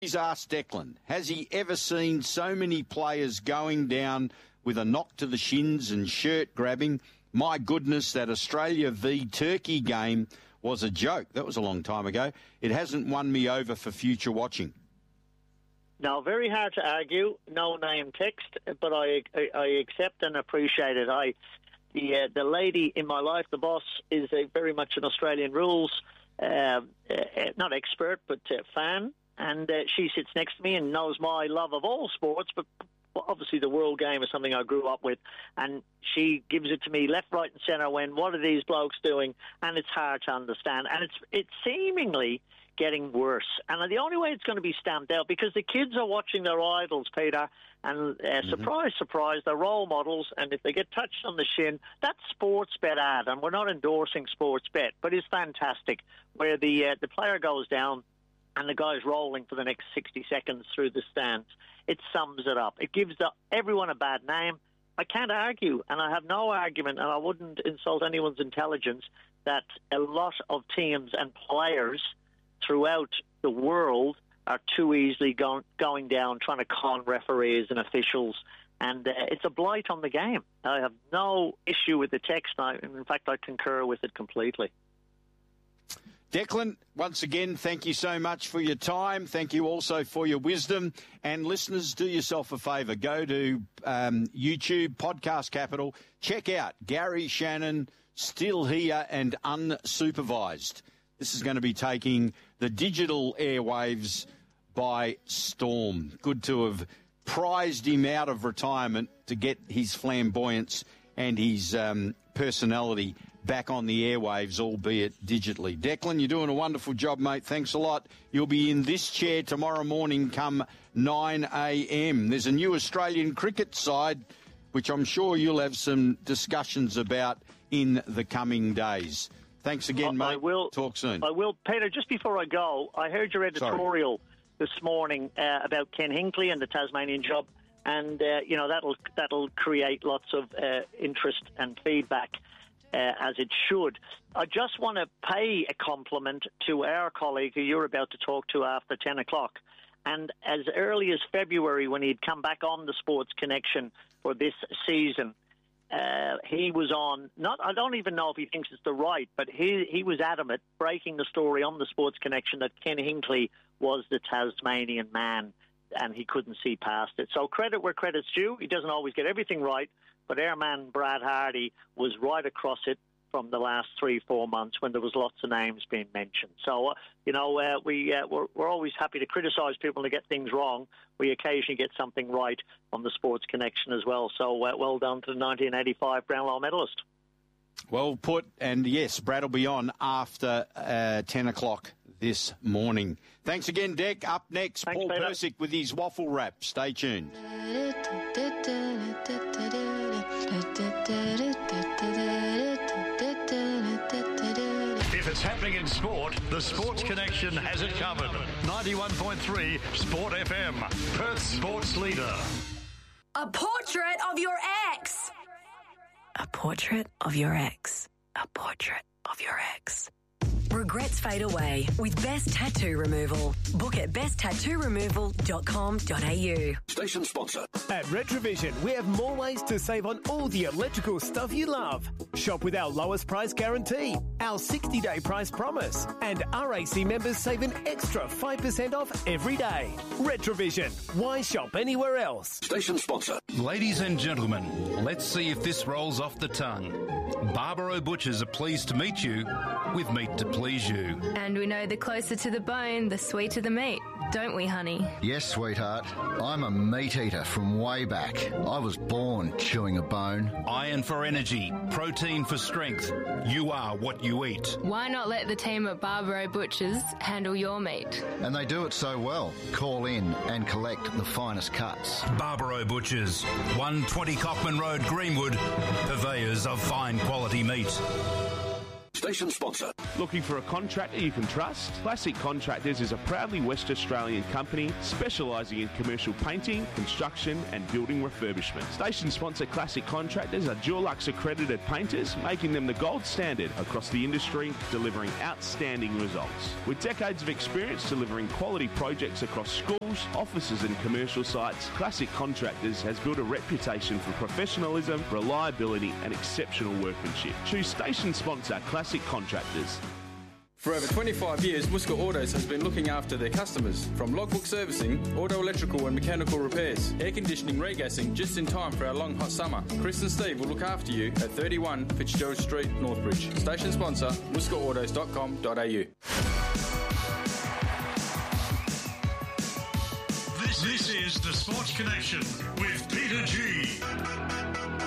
He's asked Declan, has he ever seen so many players going down with a knock to the shins and shirt grabbing? My goodness, that Australia v Turkey game was a joke. That was a long time ago. It hasn't won me over for future watching. No, very hard to argue. No name text, but I accept and appreciate it. The lady in my life, the boss, is very much an Australian rules, not expert, but fan. And she sits next to me and knows my love of all sports, but obviously the world game is something I grew up with. And she gives it to me left, right and centre when, what are these blokes doing? And it's hard to understand. And it's seemingly getting worse. And the only way it's going to be stamped out, because the kids are watching their idols, Peter, and surprise, surprise, they're role models, and if they get touched on the shin, that's sports bet ad, and we're not endorsing sports bet, but it's fantastic, where the player goes down and the guy's rolling for the next 60 seconds through the stands. It sums it up. It gives everyone a bad name. I can't argue, and I have no argument, and I wouldn't insult anyone's intelligence, that a lot of teams and players throughout the world are too easily going down trying to con referees and officials, and it's a blight on the game. I have no issue with the text. In fact, I concur with it completely. Declan, once again, thank you so much for your time. Thank you also for your wisdom. And listeners, do yourself a favour. Go to YouTube, Podcast Capital. Check out Gary Shannon, Still Here and Unsupervised. This is going to be taking the digital airwaves by storm. Good to have prized him out of retirement to get his flamboyance and his personality back on the airwaves, albeit digitally. Declan, you're doing a wonderful job, mate. Thanks a lot. You'll be in this chair tomorrow morning come 9 a.m. There's a new Australian cricket side, which I'm sure you'll have some discussions about in the coming days. Thanks again, mate. I will. Talk soon. I will. Peter, just before I go, I heard your editorial this morning about Ken Hinkley and the Tasmanian job, and that'll create lots of interest and feedback, as it should. I just want to pay a compliment to our colleague who you're about to talk to after 10 o'clock. And as early as February, when he'd come back on the Sports Connection for this season, he was on, I don't even know if he thinks it's the right, but he was adamant, breaking the story on the Sports Connection, that Ken Hinkley was the Tasmanian man, and he couldn't see past it. So credit where credit's due. He doesn't always get everything right, but our man Brad Hardy was right across it from the last 3-4 months when there was lots of names being mentioned. So, we're always happy to criticise people to get things wrong. We occasionally get something right on the Sports Connection as well. So, well done to the 1985 Brownlow medalist. Well put, and yes, Brad will be on after 10 o'clock this morning. Thanks again, Deck. Up next, Paul Persick with his waffle wrap. Stay tuned. If it's happening in sport, the Sports Connection has it covered. 91.3 Sport FM, Perth's sports leader. A portrait of your ex. A portrait of your ex. A portrait of your ex. Regrets fade away with Best Tattoo Removal. Book at besttattooremoval.com.au. Station sponsor. At Retrovision, we have more ways to save on all the electrical stuff you love. Shop with our lowest price guarantee, our 60-day price promise, and RAC members save an extra 5% off every day. Retrovision. Why shop anywhere else? Station sponsor. Ladies and gentlemen, let's see if this rolls off the tongue. Barbaro Butchers are pleased to meet you with meat to please you. And we know the closer to the bone, the sweeter the meat, don't we, honey? Yes, sweetheart. I'm a meat eater from way back. I was born chewing a bone. Iron for energy, protein for strength. You are what you eat. Why not let the team at Barbaro Butchers handle your meat? And they do it so well. Call in and collect the finest cuts. Barbaro Butchers, 120 Cockman Road, Greenwood, purveyors of fine quality meat. Station sponsor. Looking for a contractor you can trust? Classic Contractors is a proudly West Australian company specialising in commercial painting, construction and building refurbishment. Station sponsor Classic Contractors are Dulux accredited painters, making them the gold standard across the industry, delivering outstanding results. With decades of experience delivering quality projects across schools, offices and commercial sites, Classic Contractors has built a reputation for professionalism, reliability and exceptional workmanship. Choose station sponsor Classic Contractors. For over 25 years, Muska Autos has been looking after their customers. From logbook servicing, auto electrical and mechanical repairs, air conditioning, regassing, just in time for our long hot summer. Chris and Steve will look after you at 31 Fitzgerald Street, Northbridge. Station sponsor, muskaautos.com.au. This is the Sports Connection with Peter G.